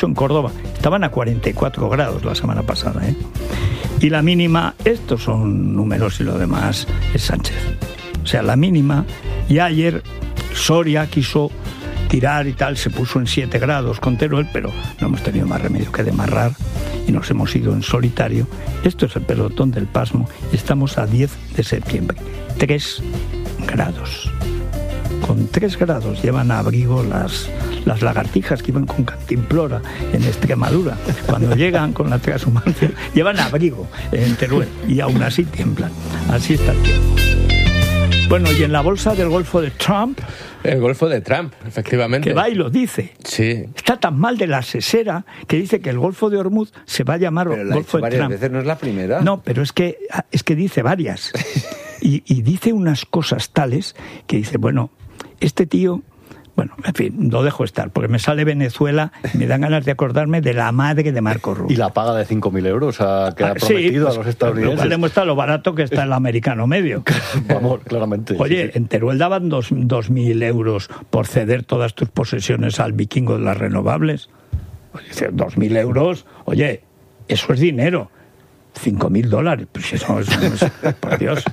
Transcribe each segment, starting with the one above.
en Córdoba. Estaban a 44 grados la semana pasada, ¿eh? Y la mínima, estos son números y lo demás es Sánchez. O sea, la mínima, y ayer Soria quiso tirar y tal, se puso en 7 grados con Teruel, pero no hemos tenido más remedio que demarrar y nos hemos ido en solitario. Esto es el pelotón del pasmo y estamos a 10 de septiembre. 3 grados. Con 3 grados llevan a abrigo las lagartijas que iban con cantimplora en Extremadura. Cuando llegan con la transhumancia, llevan abrigo en Teruel y aún así tiemblan. Así está el tiempo. Bueno, y en la bolsa del Golfo de Trump... El Golfo de Trump, efectivamente. Que va y lo dice. Sí. Está tan mal de la sesera que dice que el Golfo de Hormuz se va a llamar Golfo de Trump. Veces, ¿no es la primera? No, pero es que dice varias. Y dice unas cosas tales que dice, bueno, este tío... Bueno, en fin, lo dejo estar, porque me sale Venezuela y me dan ganas de acordarme de la madre de Marco Rubio. Y la paga de 5.000 euros que ha prometido a los estadounidenses. Lo cual demuestra lo barato que está el americano medio. Vamos, claramente. Oye, sí. En Teruel daban 2.000 euros por ceder todas tus posesiones al vikingo de las renovables. Dice, 2.000 euros, oye, eso es dinero. $5.000, pues eso es por Dios.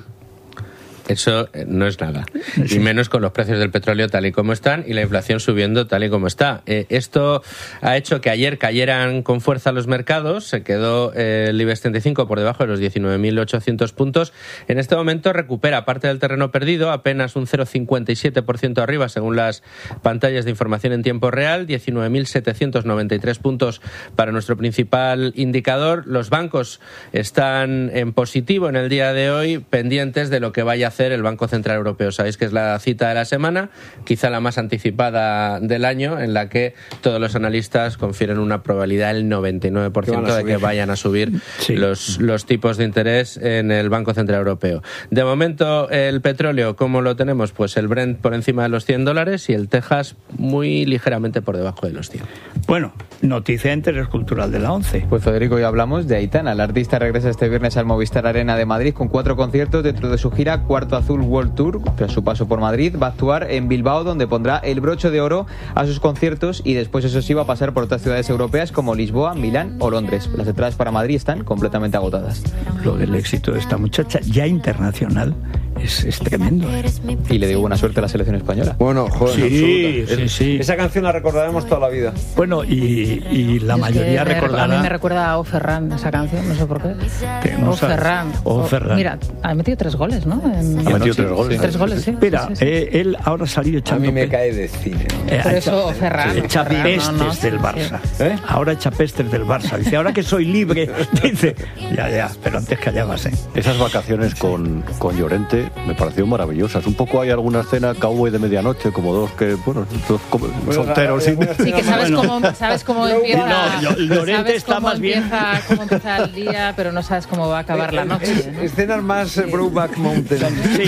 Eso no es nada, y menos con los precios del petróleo tal y como están y la inflación subiendo tal y como está. Esto ha hecho que ayer cayeran con fuerza los mercados, se quedó el IBEX 35 por debajo de los 19.800 puntos. En este momento recupera parte del terreno perdido, apenas un 0,57% arriba según las pantallas de información en tiempo real, 19.793 puntos para nuestro principal indicador. Los bancos están en positivo en el día de hoy, pendientes de lo que vaya a hacer el Banco Central Europeo. Sabéis que es la cita de la semana, quizá la más anticipada del año, en la que todos los analistas confieren una probabilidad del 99% de que vayan a subir los tipos de interés en el Banco Central Europeo. De momento, el petróleo, ¿cómo lo tenemos? Pues el Brent por encima de los $100 y el Texas muy ligeramente por debajo de los 100. Bueno, noticia de interés cultural de la ONCE. Pues Federico, hoy hablamos de Aitana. El artista regresa este viernes al Movistar Arena de Madrid con 4 conciertos dentro de su gira Cuarto Azul World Tour. Tras su paso por Madrid, va a actuar en Bilbao, donde pondrá el broche de oro a sus conciertos, y después, eso sí, va a pasar por otras ciudades europeas como Lisboa, Milán o Londres. Las entradas para Madrid están completamente agotadas. Lo del éxito de esta muchacha, ya internacional, es tremendo. Y le digo buena suerte a la selección española. Bueno, joder, sí. Esa canción la recordaremos toda la vida. Bueno, y la mayoría recordará... A mí me recuerda a O Ferran, esa canción, no sé por qué. O Ferran. Mira, ha metido 3 goles, ¿no? Ha metido 3 goles. 3 goles, sí. Mira, él ahora ha salido echando... A mí me cae de cine. Por eso Ferran. Echa pestes del Barça. ¿Eh? Ahora echa pestes del Barça. Dice, ahora que soy libre, dice, ya, pero antes callabas, ¿eh? Esas vacaciones con Llorente me pareció maravillosas. Un poco hay alguna escena cowboy de medianoche, como dos solteros. Sí, que sabes cómo empieza. No, Llorente está más bien. Cómo empieza el día, pero no sabes cómo va a acabar la noche, ¿no? Escenas más Brokeback Mountain.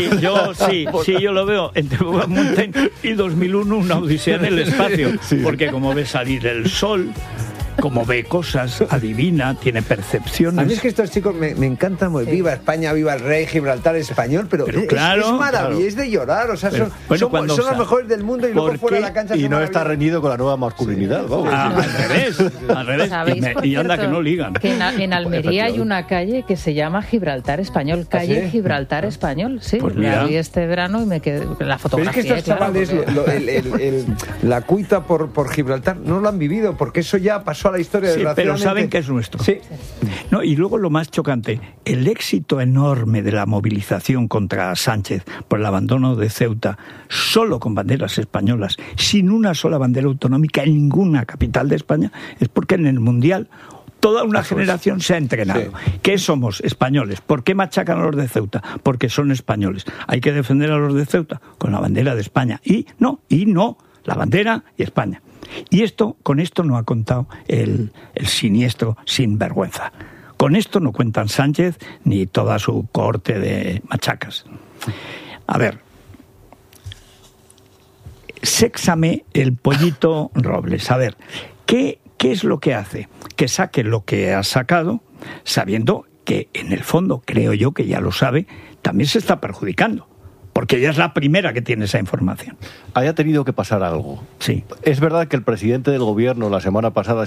Sí, yo lo veo entre Brokeback Mountain y 2001, una odisea en el espacio. Porque como ve salir el sol, como ve cosas, adivina, tiene percepciones. A mí es que estos chicos me encantan. Viva España, viva el rey, Gibraltar español, pero claro, es maravilloso, es de llorar. O sea, son los mejores del mundo y luego fuera de la cancha. Y no está reñido con la nueva masculinidad. Vamos. Al revés. Y anda que no ligan. Que en Almería hay una calle que se llama Gibraltar Español, calle Gibraltar Español. Sí, pues la vi este verano y me quedé la fotografía. Pero es que estos chavales, la cuita por Gibraltar, no lo han vivido, porque eso ya pasó a la historia. Sí, pero saben que es nuestro. Sí. No, y luego lo más chocante, el éxito enorme de la movilización contra Sánchez por el abandono de Ceuta, solo con banderas españolas, sin una sola bandera autonómica en ninguna capital de España, es porque en el Mundial toda una generación se ha entrenado. Sí. ¿Qué somos? Españoles. ¿Por qué machacan a los de Ceuta? Porque son españoles. Hay que defender a los de Ceuta con la bandera de España. Y no, la bandera y España. Y con esto no ha contado el siniestro sinvergüenza. Con esto no cuentan Sánchez ni toda su cohorte de machacas. A ver, séxame el pollito Robles. A ver, ¿qué es lo que hace? Que saque lo que ha sacado, sabiendo que en el fondo, creo yo que ya lo sabe, también se está perjudicando. porque ella es la primera que tiene esa información. Haya tenido que pasar algo. Sí. Es verdad que el presidente del gobierno la semana pasada